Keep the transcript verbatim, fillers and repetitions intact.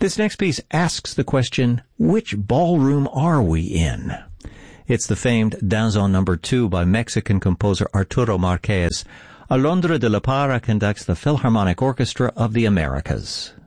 This next piece asks the question, which ballroom are we in? It's the famed Danzón number two by Mexican composer Arturo Márquez. Alondra de la Parra conducts the Philharmonic Orchestra of the Americas.